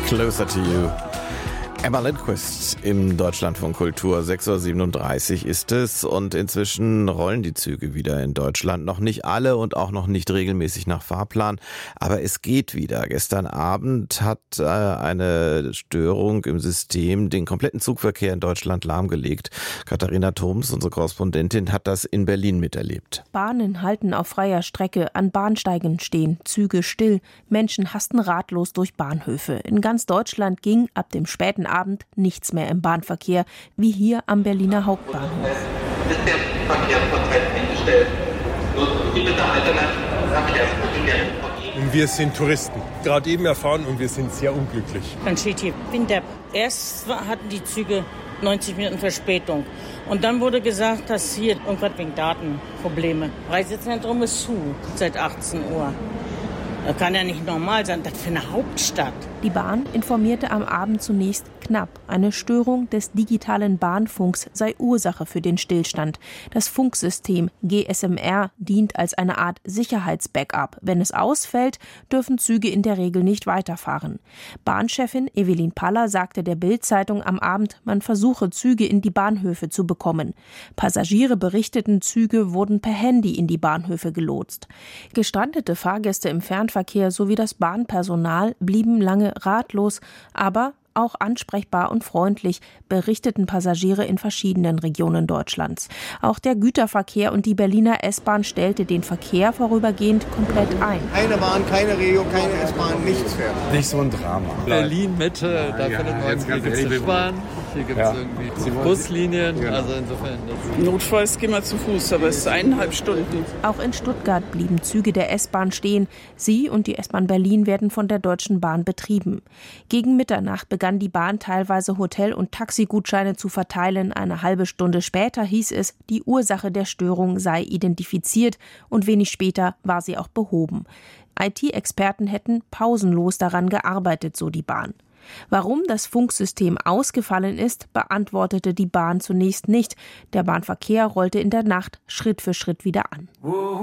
Closer to You. Emma Lindquist im Deutschlandfunk Kultur. 6.37 Uhr ist es und inzwischen rollen die Züge wieder in Deutschland. Noch nicht alle und auch noch nicht regelmäßig nach Fahrplan, aber es geht wieder. Gestern Abend hat eine Störung im System den kompletten Zugverkehr in Deutschland lahmgelegt. Katharina Thoms, unsere Korrespondentin, hat das in Berlin miterlebt. Bahnen halten auf freier Strecke, an Bahnsteigen stehen Züge still. Menschen hasten ratlos durch Bahnhöfe. In ganz Deutschland ging ab dem späten Abend nichts mehr im Bahnverkehr, wie hier am Berliner Hauptbahnhof. Ist der Verkehr zurzeit eingestellt. Nutzen Sie bitte alternative Verkehrsmittel. Und wir sind Touristen, gerade eben erfahren, und wir sind sehr unglücklich. Dann steht hier Winter. Erst hatten die Züge 90 Minuten Verspätung. Und dann wurde gesagt, dass hier irgendwas wegen Datenprobleme. Reisezentrum ist zu seit 18 Uhr. Das kann ja nicht normal sein, das für eine Hauptstadt. Die Bahn informierte am Abend zunächst knapp. Eine Störung des digitalen Bahnfunks sei Ursache für den Stillstand. Das Funksystem GSMR dient als eine Art Sicherheitsbackup. Wenn es ausfällt, dürfen Züge in der Regel nicht weiterfahren. Bahnchefin Evelyn Paller sagte der Bild-Zeitung am Abend, man versuche, Züge in die Bahnhöfe zu bekommen. Passagiere berichteten, Züge wurden per Handy in die Bahnhöfe gelotst. Gestrandete Fahrgäste im Fernverkehr sowie das Bahnpersonal blieben lange ratlos, aber auch ansprechbar und freundlich, berichteten Passagiere in verschiedenen Regionen Deutschlands. Auch der Güterverkehr und die Berliner S-Bahn stellte den Verkehr vorübergehend komplett ein. Keine Bahn, keine Regio, keine S-Bahn, nichts fährt. Nicht so ein Drama. Berlin-Mitte, da findet man, hier gibt es eine Bahn, hier gibt es irgendwie Buslinien, also insofern. Notfalls gehen wir zu Fuß, aber es ist 1,5 Stunden. Auch in Stuttgart blieben Züge der S-Bahn stehen. Sie und die S-Bahn Berlin werden von der Deutschen Bahn betrieben. Gegen Mitternacht begann die Bahn teilweise Hotel- und Taxigutscheine zu verteilen. Eine halbe Stunde später hieß es, die Ursache der Störung sei identifiziert und wenig später war sie auch behoben. IT-Experten hätten pausenlos daran gearbeitet, so die Bahn. Warum das Funksystem ausgefallen ist, beantwortete die Bahn zunächst nicht. Der Bahnverkehr rollte in der Nacht Schritt für Schritt wieder an.